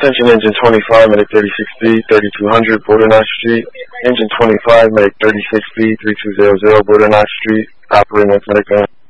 Attention engine 25, medic 36B, 3200, Borderknife Street. Engine 25, medic 36B, 3200, Borderknife Street. Operating with medic